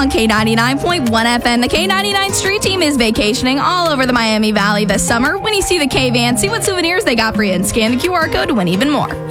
on K99.1 FM. The K99 Street Team is vacationing all over the Miami Valley this summer. When you see the K-Van, see what souvenirs they got for you and scan the QR code to win even more.